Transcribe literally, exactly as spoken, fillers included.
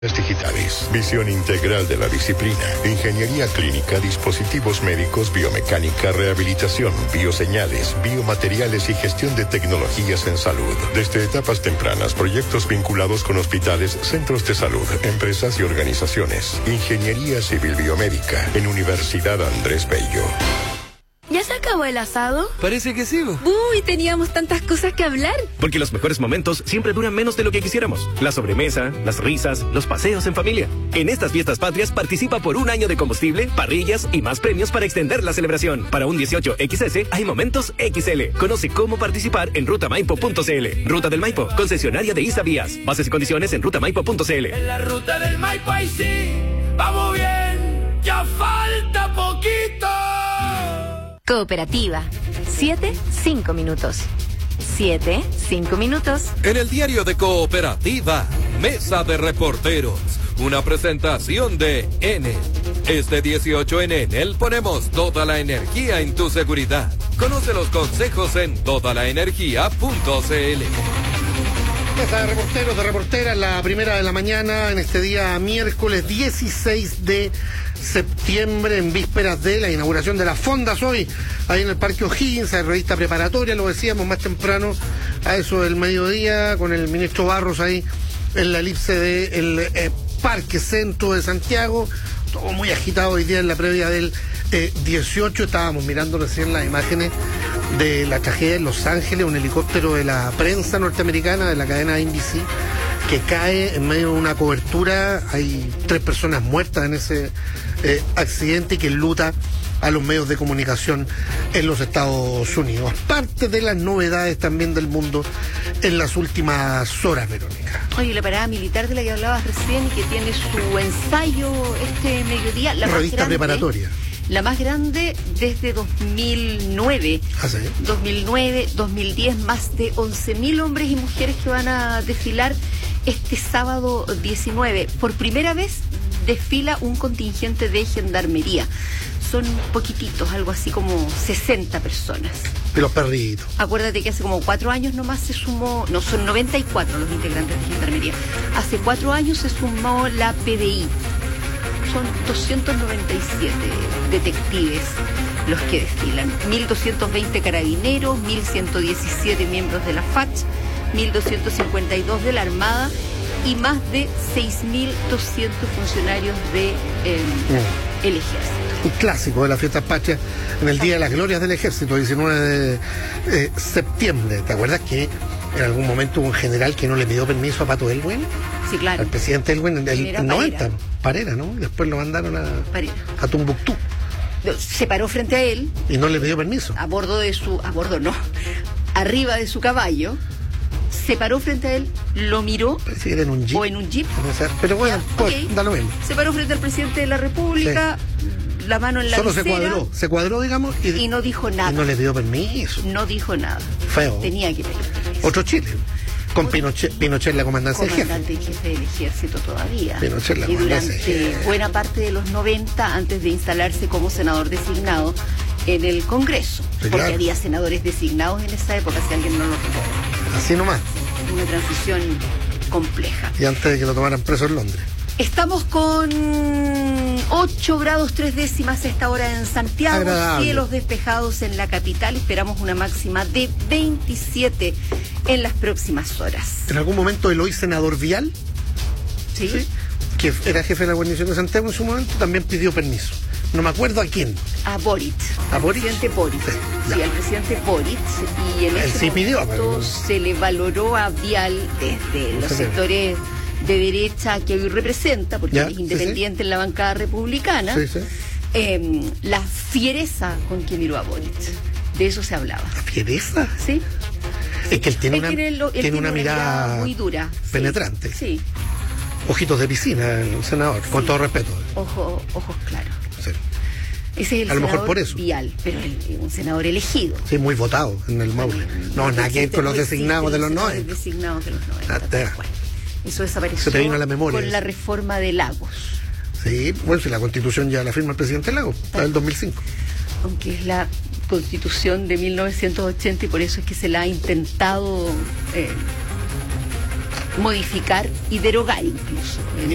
Digitales, visión integral de la disciplina, ingeniería clínica, dispositivos médicos, biomecánica, rehabilitación, bioseñales, biomateriales y gestión de tecnologías en salud. Desde etapas tempranas, proyectos vinculados con hospitales, centros de salud, empresas y organizaciones. Ingeniería civil biomédica en Universidad Andrés Bello. ¿Ya se acabó el asado? Parece que sí. Uy, teníamos tantas cosas que hablar. Porque los mejores momentos siempre duran menos de lo que quisiéramos. La sobremesa, las risas, los paseos en familia. En estas fiestas patrias participa por un año de combustible, parrillas y más premios para extender la celebración. Para un dieciocho equis ese hay momentos equis ele. Conoce cómo participar en ruta maipo punto ce ele. Ruta del Maipo, concesionaria de ISA Vías. Bases y condiciones en ruta maipo punto ce ele. En la ruta del Maipo ahí sí, vamos bien, ya falta poquito. Cooperativa. Siete, cinco minutos. Siete, cinco minutos. En el diario de Cooperativa, Mesa de Reporteros, una presentación de Enel. Este dieciocho en Enel ponemos toda la energía en tu seguridad. Conoce los consejos en toda la energía punto ce ele. Mesa de reporteros, de reporteras, la primera de la mañana en este día miércoles dieciséis de septiembre, en vísperas de la inauguración de las fondas hoy, ahí en el Parque O'Higgins, hay revista preparatoria, lo decíamos más temprano, a eso del mediodía, con el ministro Barros ahí en la elipse del eh, Parque Centro de Santiago, todo muy agitado hoy día en la previa del eh, dieciocho, estábamos mirando recién las imágenes de la tragedia en Los Ángeles, un helicóptero de la prensa norteamericana, de la cadena N B C, que cae en medio de una cobertura. Hay tres personas muertas en ese eh, accidente y que enluta a los medios de comunicación en los Estados Unidos. Parte de las novedades también del mundo en las últimas horas, Verónica. Oye, la parada militar de la que hablabas recién y que tiene su ensayo este mediodía, la revista preparatoria. La más grande desde dos mil nueve. ¿Ah, sí? dos mil nueve, dos mil diez, más de once mil hombres y mujeres que van a desfilar este sábado diecinueve. Por primera vez desfila un contingente de gendarmería. Son poquititos, algo así como sesenta personas. Y los perritos. Acuérdate que hace como cuatro años nomás se sumó, no, son noventa y cuatro los integrantes de gendarmería. Hace cuatro años se sumó la P D I. Son doscientos noventa y siete detectives los que desfilan, mil doscientos veinte carabineros, mil ciento diecisiete miembros de la F A C H, mil doscientos cincuenta y dos de la Armada y más de seis mil doscientos funcionarios del de, eh, mm. Ejército. Un clásico de las fiestas patrias en el Día de las Glorias del Ejército, diecinueve de eh, septiembre. ¿Te acuerdas que en algún momento hubo un general que no le pidió permiso a Pato Elwin? Sí, claro. Al presidente Elwin en el, el noventa, Parera, ¿no? Después lo mandaron a, a Tumbuctú. Se paró frente a él. Y no le pidió permiso. A bordo de su, a bordo no, arriba de su caballo. Se paró frente a él, lo miró. Sí, era en un jeep. O en un jeep. Pero bueno, ya, pues, okay. Da lo mismo. Se paró frente al presidente de la República, sí. La mano en la Solo visera. se cuadró, se cuadró, digamos. Y, y no dijo nada. Y no le pidió permiso. No dijo nada. Feo. Tenía que pedir permiso. Otro Chile. Con Pinochet, Pinochet la comandancia del jefe. Comandante en jefe del ejército todavía. Pinochet la y comandancia durante buena parte de los noventa, antes de instalarse como senador designado en el Congreso. Sí, porque claro. Había senadores designados en esa época, si alguien no lo recuerda. Así nomás. Una transición compleja. Y antes de que lo tomaran preso en Londres. Estamos con ocho grados tres décimas a esta hora en Santiago, agradable. Cielos despejados en la capital, esperamos una máxima de veintisiete en las próximas horas. En algún momento el hoy senador Vial, ¿Sí? ¿sí? que era jefe de la guarnición de Santiago en su momento, también pidió permiso. No me acuerdo a quién. A Boric. ¿A al Boric? presidente Boric. Sí, Sí, al presidente Boric. Y en Él ese sí momento pidió, pero... se le valoró a Vial desde No los sé sectores de derecha que hoy representa, porque ya, es independiente sí, sí. en la bancada republicana, Sí, sí. Eh, la fiereza con que miró a Boric. De eso se hablaba. ¿La fiereza? ¿Sí? Es que él tiene, Él una, tiene, lo, él tiene tiene una, una mirada, mirada muy dura. penetrante. Sí. sí. Ojitos de piscina, el senador, sí. Con todo respeto. Ojo, ojos claros. Sí. Ese es el a lo mejor senador por eso. Vial, pero el, un senador elegido. Sí, muy votado en el Maule. No, nada que ver con los designados de los noventa. Designados de los noventa. Ah, bueno, eso desapareció. Se te vino a la memoria. Con la reforma de Lagos. Sí, bueno, si la Constitución ya la firma el presidente Lagos, la del dos mil cinco. Aunque es la Constitución de mil novecientos ochenta y por eso es que se la ha intentado eh, modificar y derogar incluso.